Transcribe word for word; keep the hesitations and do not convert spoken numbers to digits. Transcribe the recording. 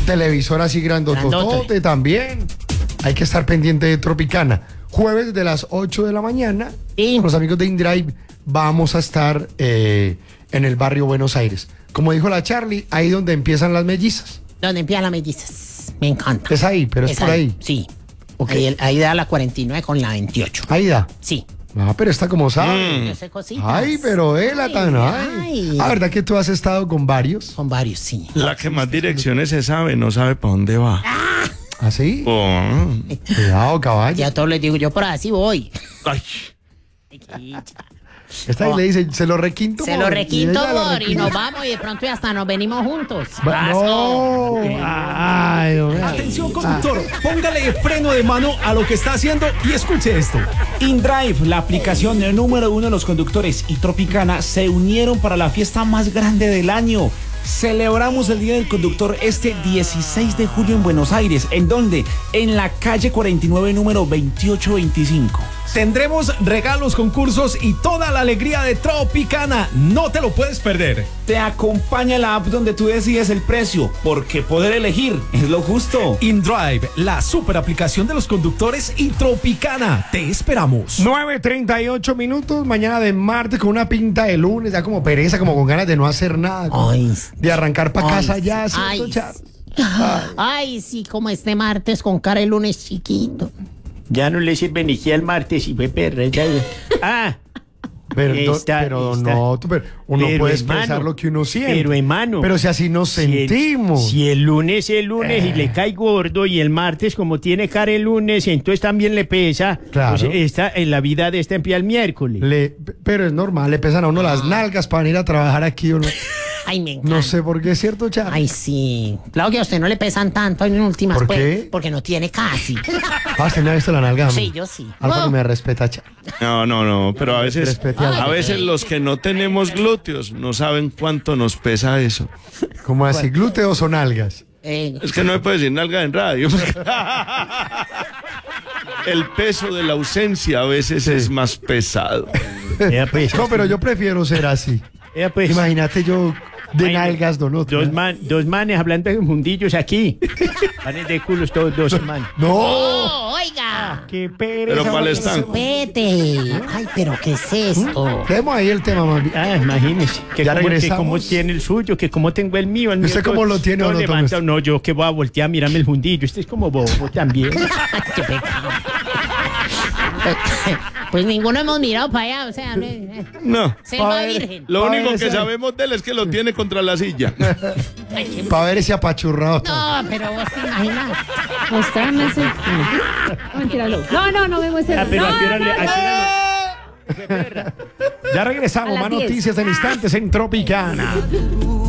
televisor así grandototote también. Hay que estar pendiente de Tropicana. Jueves de las ocho de la mañana, Sí. con los amigos de InDrive, vamos a estar eh, en el barrio Buenos Aires. Como dijo la Charlie, ahí donde empiezan las mellizas. Donde empiezan las mellizas. Me encanta. Es ahí, pero es, Es por ahí. Sí. Ok. Ahí, ahí da la cuarenta y nueve con la veintiocho. Ahí da. Sí. Ah, pero está como sabe. Yo sé cositas. Ay, pero él, Ay, tan. Ay. ay. La verdad que tú has estado con varios. Con varios, sí. La que más direcciones se sabe, no sabe para dónde va. ¿Así? Oh. Cuidado, caballo. Ya a todos les digo, yo por así voy. Ay. Esta ahí le dice, se lo requinto. Se lo amor", requinto, y ella lo amor, y requinta. nos vamos y de pronto hasta nos venimos juntos. Va- No. Ay, Dios mío. Atención conductor, póngale freno de mano a lo que está haciendo y escuche esto. InDrive, la aplicación número uno de los conductores, y Tropicana se unieron para la fiesta más grande del año. Celebramos el Día del Conductor este dieciséis de julio en Buenos Aires. ¿En dónde? En la calle cuarenta y nueve, número veintiocho veinticinco. Tendremos regalos, concursos y toda la alegría de Tropicana. No te lo puedes perder. Te acompaña la app donde tú decides el precio, porque poder elegir es lo justo. InDrive, la super aplicación de los conductores, y Tropicana. Te esperamos. nueve treinta y ocho minutos, mañana de martes con una pinta de lunes, ya como pereza, como con ganas de no hacer nada, como Ay, de arrancar para ay, casa ya, ay, ¿cierto, Char? Ay, sí, como este martes con cara el lunes chiquito. Ya no le sirve ni siquiera el martes y fue perra. ya- Ah, Pero, do- Está- pero está. no, tú- pero uno Pero, puede hermano, expresar lo que uno siente. pero, hermano, Pero si así nos si el- sentimos. Si el, lunes es el lunes y le cae gordo, y el martes, como tiene cara el lunes, entonces también le pesa. Claro. Pues está, en la vida de este emplea el miércoles. Le- pero es normal, le pesan a uno las nalgas para venir a trabajar aquí. Uno, Ay, me encanta. no sé por qué, es cierto, Char. Ay, sí. Claro que a usted no le pesan tanto en últimas. ¿Por pues, qué? Porque no tiene casi. Ah, ¿usted me ha visto la nalga? Sí, amigo? yo sí. Alfa Oh. me respeta, Char. No, no, no, pero a veces, Respete al- a veces los que no tenemos glúteos no saben cuánto nos pesa eso. ¿Cómo así? ¿Glúteos o nalgas? Eh, Es que no me puede decir nalga en radio. El peso de la ausencia a veces es más pesado. Vea, pues, No, pero yo prefiero ser así. vea, pues, Imagínate yo de Bueno, nalgas, don otro. dos, man- dos manes hablando de mundillos aquí. Manes de culos todos dos, hermano. No, ¡Oh, oiga! qué pereza. Pero ¿cuál están? Vete. Ay, pero ¿qué es esto? Dejemos ahí el tema, más bien. Ah, imagínese. Que Ya como, que regresamos. como tiene el suyo, que como tengo el mío. El mío ¿Usted cómo todo- lo tiene o todo no, levanta- Tomás? No, yo que voy a voltear, mírame el fundillo. Este es como bobo también. Ay, qué pecado. Pues ninguno hemos mirado para allá, o sea, eh, No. selva A ver. virgen. Lo A único ver, que ese- sabemos de él es que lo tiene contra la silla. Ay, qué- Para ver ese apachurrado. No, pero vos te imaginas. Mostrarme ese. No, mentira, no. No, no, no me muestres. Ah, pero no, ¿a qué hora no, le- a qué no. hora le- Ya regresamos, A las más diez. noticias en instantes en Tropicana.